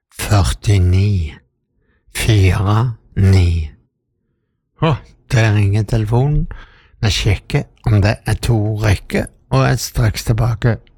49 49. Der ringer telefonen. Jeg sjekker om det to rekker, og er straks tilbake.